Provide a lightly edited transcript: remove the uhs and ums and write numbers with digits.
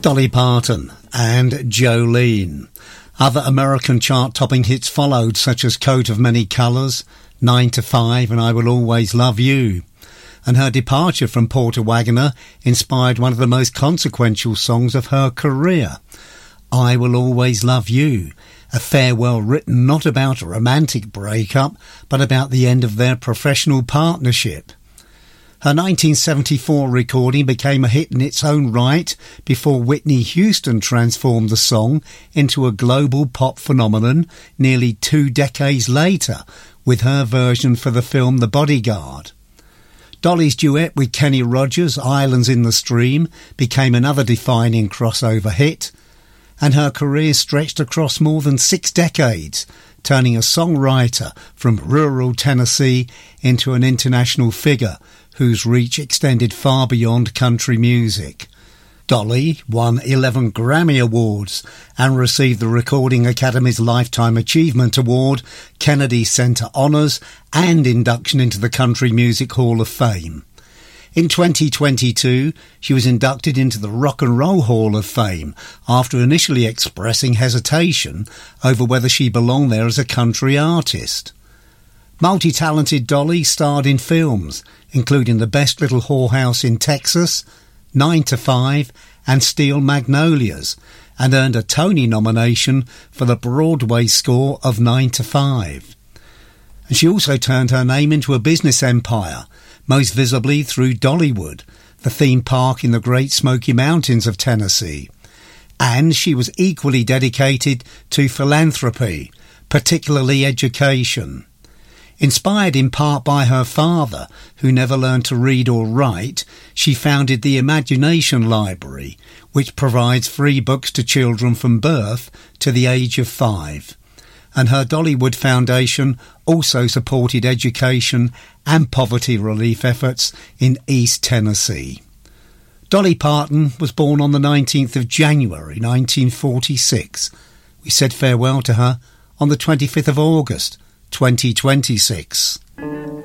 Dolly Parton and Jolene. Other American chart-topping hits followed, such as Coat of Many Colours, 9 to 5 and I Will Always Love You. And her departure from Porter Wagoner inspired one of the most consequential songs of her career, I Will Always Love You, a farewell written not about a romantic breakup, but about the end of their professional partnership. Her 1974 recording became a hit in its own right before Whitney Houston transformed the song into a global pop phenomenon nearly 2 decades later with her version for the film The Bodyguard. Dolly's duet with Kenny Rogers, Islands in the Stream, became another defining crossover hit, and her career stretched across more than 6 decades, turning a songwriter from rural Tennessee into an international figure whose reach extended far beyond country music. Dolly won 11 Grammy Awards and received the Recording Academy's Lifetime Achievement Award, Kennedy Center Honors, and induction into the Country Music Hall of Fame. In 2022, she was inducted into the Rock and Roll Hall of Fame after initially expressing hesitation over whether she belonged there as a country artist. Multi-talented Dolly starred in films, including The Best Little Whorehouse in Texas, 9 to 5 and Steel Magnolias, and earned a Tony nomination for the Broadway score of 9 to 5. And she also turned her name into a business empire, most visibly through Dollywood, the theme park in the Great Smoky Mountains of Tennessee. And she was equally dedicated to philanthropy, particularly education. Inspired in part by her father, who never learned to read or write, she founded the Imagination Library, which provides free books to children from birth to the age of 5. And her Dollywood Foundation also supported education and poverty relief efforts in East Tennessee. Dolly Parton was born on the 19th of January 1946. We said farewell to her on the 25th of August 2026.